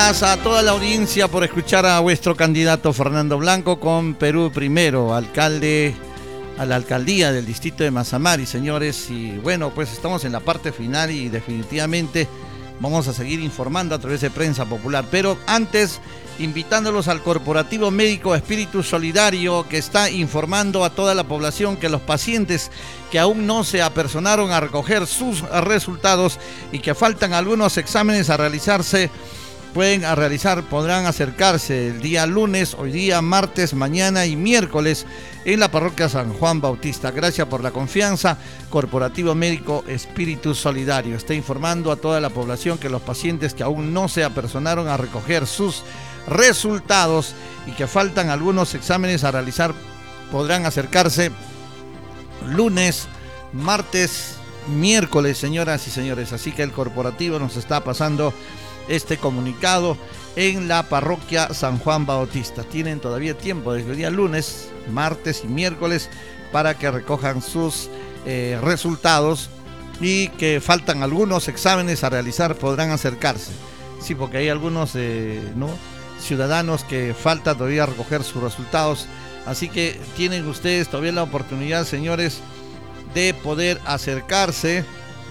gracias a toda la audiencia por escuchar a vuestro candidato Fernando Blanco con Perú Primero, alcalde a la alcaldía del distrito de Mazamari, señores. Y bueno, pues estamos en la parte final y definitivamente vamos a seguir informando a través de Prensa Popular. Pero antes, invitándolos al Corporativo Médico Espíritu Solidario, que está informando a toda la población que los pacientes que aún no se apersonaron a recoger sus resultados y que faltan algunos exámenes a realizarse, podrán acercarse el día lunes, hoy día, martes, mañana y miércoles en la parroquia San Juan Bautista. Gracias por la confianza. Corporativo Médico Espíritu Solidario está informando a toda la población que los pacientes que aún no se apersonaron a recoger sus resultados y que faltan algunos exámenes a realizar podrán acercarse lunes, martes, miércoles, señoras y señores. Así que el corporativo nos está pasando este comunicado en la parroquia San Juan Bautista. Tienen todavía tiempo desde el día lunes, martes y miércoles para que recojan sus resultados, y que faltan algunos exámenes a realizar podrán acercarse. Sí, porque hay algunos ciudadanos que falta todavía recoger sus resultados. Así que tienen ustedes todavía la oportunidad, señores, de poder acercarse.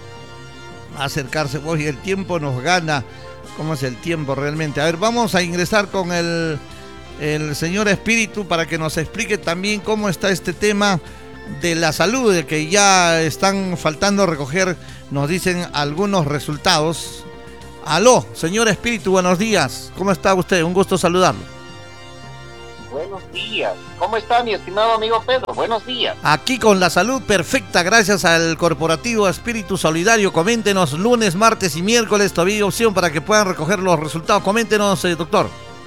Hoy el tiempo nos gana. ¿Cómo es el tiempo realmente? A ver, vamos a ingresar con el señor Espíritu para que nos explique también cómo está este tema de la salud, de que ya están faltando recoger, nos dicen, algunos resultados. Aló, señor Espíritu, buenos días. ¿Cómo está usted? Un gusto saludarlo. Buenos días. ¿Cómo está, mi estimado amigo Pedro? Buenos días. Aquí con la salud perfecta, gracias al Corporativo Espíritu Solidario. Coméntenos, lunes, martes y miércoles todavía hay opción para que puedan recoger los resultados. Coméntenos, doctor.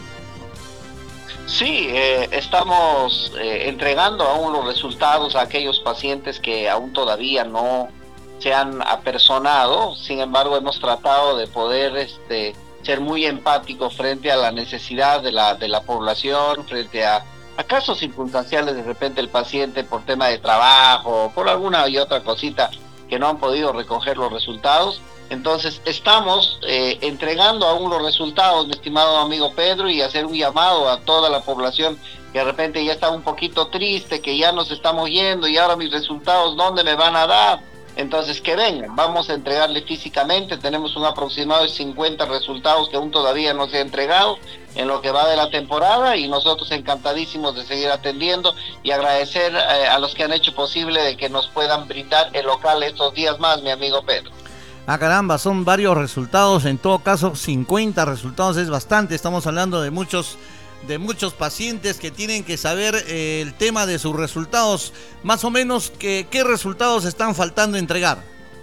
Sí, estamos entregando aún los resultados a aquellos pacientes que aún todavía no se han apersonado. Sin embargo, hemos tratado de poder ser muy empáticos frente a la necesidad de la población, frente a casos circunstanciales. De repente el paciente, por tema de trabajo, por alguna y otra cosita, que no han podido recoger los resultados. Entonces estamos entregando aún los resultados, mi estimado amigo Pedro, y hacer un llamado a toda la población que de repente ya está un poquito triste, que ya nos estamos yendo y ahora mis resultados, ¿dónde me van a dar? Entonces que vengan, vamos a entregarle físicamente. Tenemos un aproximado de 50 resultados que aún todavía no se ha entregado en lo que va de la temporada, y nosotros encantadísimos de seguir atendiendo y agradecer a los que han hecho posible de que nos puedan brindar el local estos días más, mi amigo Pedro. Ah, caramba, son varios resultados. En todo caso, 50 resultados es bastante. Estamos hablando de muchos pacientes que tienen que saber el tema de sus resultados. Más o menos, ¿qué resultados están faltando entregar?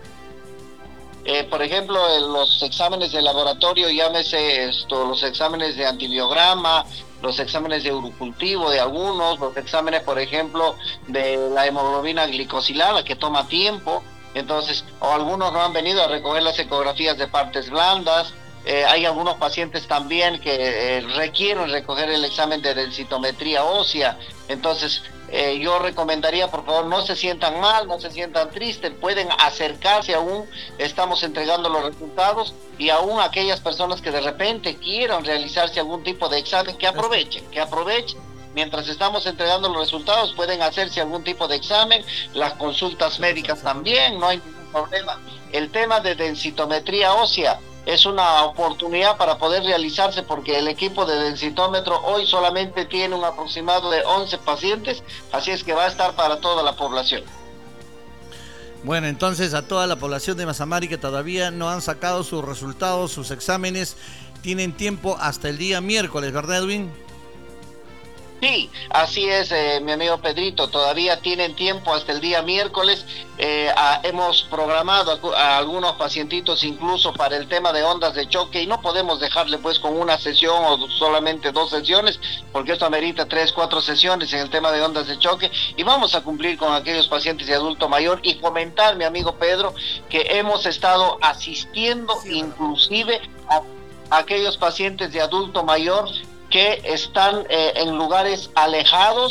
Por ejemplo, los exámenes de laboratorio, llámese los exámenes de antibiograma, los exámenes de urocultivo de algunos, los exámenes, por ejemplo, de la hemoglobina glicosilada, que toma tiempo. Entonces, o algunos no han venido a recoger las ecografías de partes blandas. Hay algunos pacientes también que requieren recoger el examen de densitometría ósea. Entonces, yo recomendaría, por favor, no se sientan mal, no se sientan tristes, pueden acercarse aún, estamos entregando los resultados, y aún aquellas personas que de repente quieran realizarse algún tipo de examen, que aprovechen. Mientras estamos entregando los resultados, pueden hacerse algún tipo de examen, las consultas médicas también, no hay ningún problema. El tema de densitometría ósea es una oportunidad para poder realizarse, porque el equipo de densitómetro hoy solamente tiene un aproximado de 11 pacientes, así es que va a estar para toda la población. Bueno, entonces a toda la población de Mazamari que todavía no han sacado sus resultados, sus exámenes, tienen tiempo hasta el día miércoles, ¿verdad, Edwin? Sí, así es, mi amigo Pedrito, todavía tienen tiempo hasta el día miércoles. Hemos programado a algunos pacientitos incluso para el tema de ondas de choque, y no podemos dejarle pues con una sesión o solamente 2 sesiones, porque esto amerita 3, 4 sesiones en el tema de ondas de choque, y vamos a cumplir con aquellos pacientes de adulto mayor. Y comentar, mi amigo Pedro, que hemos estado asistiendo inclusive a aquellos pacientes de adulto mayor que están en lugares alejados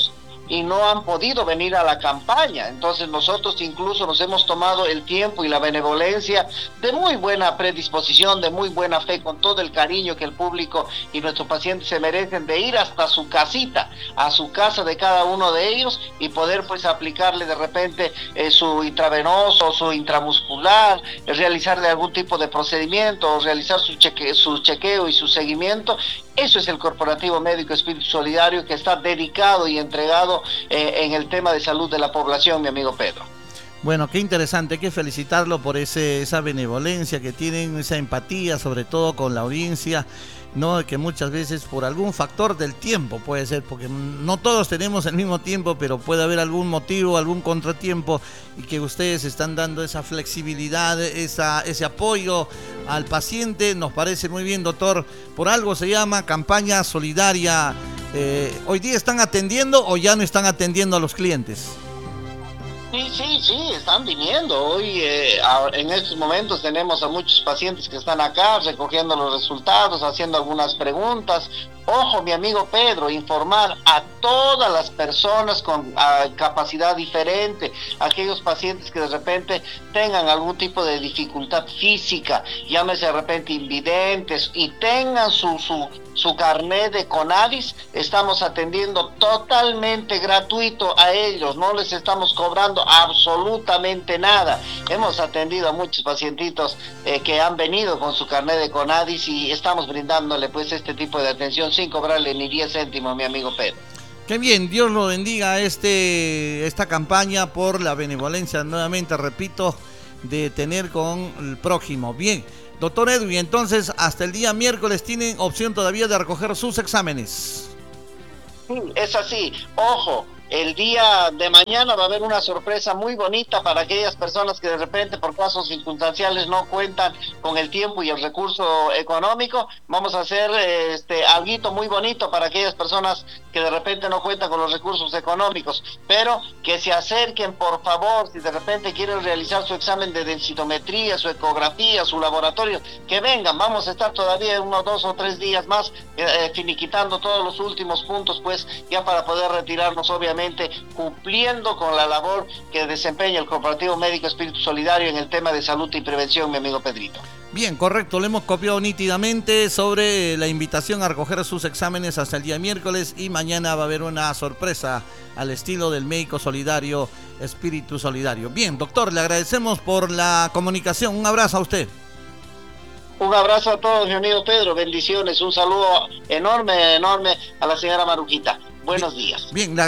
y no han podido venir a la campaña. Entonces nosotros incluso nos hemos tomado el tiempo y la benevolencia de muy buena predisposición, de muy buena fe, con todo el cariño que el público y nuestros pacientes se merecen, de ir hasta su casita, a su casa de cada uno de ellos, y poder pues aplicarle de repente su intravenoso, su intramuscular, realizarle algún tipo de procedimiento, realizar su chequeo y su seguimiento. Eso es el Corporativo Médico Espíritu Solidario, que está dedicado y entregado en el tema de salud de la población, mi amigo Pedro. Bueno, qué interesante, hay que felicitarlo por esa benevolencia que tienen, esa empatía, sobre todo con la audiencia, ¿no? Que muchas veces por algún factor del tiempo puede ser, porque no todos tenemos el mismo tiempo, pero puede haber algún motivo, algún contratiempo, y que ustedes están dando esa flexibilidad, ese apoyo al paciente. Nos parece muy bien, doctor. Por algo se llama campaña solidaria. ¿Hoy día están atendiendo o ya no están atendiendo a los clientes? Sí, están viniendo. Hoy, en estos momentos, tenemos a muchos pacientes que están acá recogiendo los resultados, haciendo algunas preguntas. Ojo, mi amigo Pedro, informar a todas las personas con capacidad diferente, aquellos pacientes que de repente tengan algún tipo de dificultad física, llámese de repente invidentes, y tengan su carnet de CONADIS. Estamos atendiendo totalmente gratuito a ellos, no les estamos cobrando absolutamente nada. Hemos atendido a muchos pacientitos que han venido con su carnet de CONADIS, y estamos brindándole pues este tipo de atención sin cobrarle ni 10 céntimos, mi amigo Pedro. Qué bien, Dios lo bendiga esta campaña por la benevolencia, nuevamente repito, de tener con el prójimo. Bien, doctor Edwin, entonces hasta el día miércoles tienen opción todavía de recoger sus exámenes. Sí, es así. Ojo, el día de mañana va a haber una sorpresa muy bonita para aquellas personas que de repente por casos circunstanciales no cuentan con el tiempo y el recurso económico. Vamos a hacer algo muy bonito para aquellas personas que de repente no cuentan con los recursos económicos, pero que se acerquen, por favor. Si de repente quieren realizar su examen de densitometría, su ecografía, su laboratorio, que vengan. Vamos a estar todavía unos 2 o 3 días más finiquitando todos los últimos puntos, pues ya para poder retirarnos, obviamente cumpliendo con la labor que desempeña el Corporativo Médico Espíritu Solidario en el tema de salud y prevención, mi amigo Pedrito. Bien, correcto, le hemos copiado nítidamente sobre la invitación a recoger sus exámenes hasta el día miércoles, y mañana va a haber una sorpresa al estilo del médico solidario Espíritu Solidario. Bien, doctor, le agradecemos por la comunicación. Un abrazo a usted. Un abrazo a todos, mi amigo Pedro, bendiciones, un saludo enorme a la señora Marujita. Buenos días. Bien,